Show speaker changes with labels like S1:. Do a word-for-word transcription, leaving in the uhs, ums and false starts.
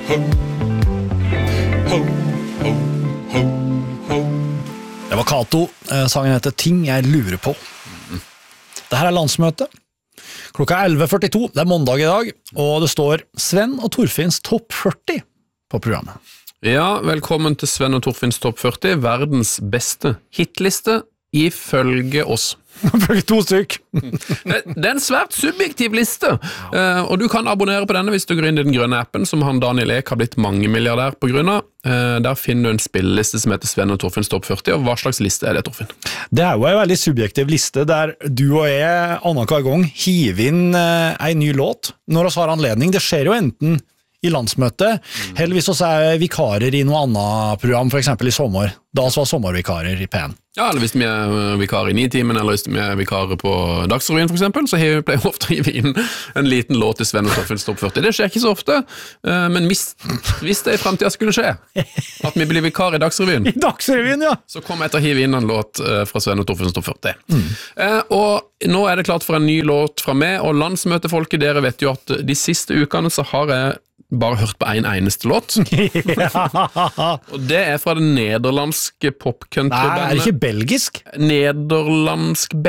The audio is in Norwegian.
S1: Det var Kato, sangen heter Ting jeg lurer på. Dette er landsmøte. Klokka er elleve førtito, det er måndag i dag, og det står Sven og Torfinns topp førti på programmet.
S2: Ja, velkommen til Sven og Torfinns topp førti, verdens beste hitliste ifølge oss.
S1: Ifølge to stykk.
S2: Det er en svært subjektiv liste, og du kan abonnere på denne hvis du går inn i den grønne appen som han Daniel Ek har blitt mange milliardær på grunn av. Der finner du en spilleliste som heter Sven og Torfinns topp førti, og hva slags liste er det, Torfinn?
S1: Det er jo en veldig subjektiv liste der du og jeg annenhver gang hiver inn en ny låt når vi har anledning. Det skjer jo enten i landsmøtet, eller hvis vi er vikarer i noe annet program, for eksempel i sommer. Da så var sommervikarer i P N.
S2: Ja, eller hvis vi er vikarer i Nitimen, eller hvis vi er vikarer på Dagsrevyen for eksempel, så pleier vi ofte å hive inn en liten låt til Sven og Torfinns topp førti. Det skjer ikke så ofte, men hvis, hvis det i fremtiden skulle skje, at vi blir vikar i Dagsrevyen,
S1: I Dagsrevyen, ja!
S2: så kom jeg til å hive inn en låt fra Sven og Torfinns topp førti. Mm. Og nå er det klart for en ny låt fra meg, og landsmøtefolket, dere vet jo at de siste ukene så har jeg bare hørt på en eneste låt. Og det er fra det nederlandske popcountrybandet.
S1: Nei, er det ikke belgisk?
S2: Nederlandsk